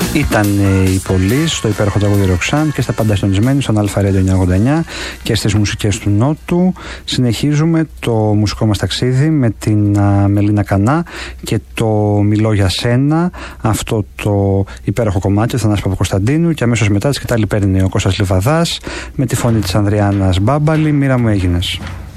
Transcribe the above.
Ήταν οι Πολύς στο υπέροχο τραγούδι Ροξάν και στα πάντα συντονισμένοι στον Αλφα Radio 989 και στις μουσικές του Νότου. Συνεχίζουμε το μουσικό μας ταξίδι με την Μελίνα Κανά και το Μιλώ για σένα, αυτό το υπέροχο κομμάτι του Θανάση Παπακοσταντίνου, και αμέσως μετά τη σκητάλη παίρνει ο Κώστας Λιβαδάς με τη φωνή της Ανδριάννας Μπάμπαλη, «Μοίρα μου έγινες».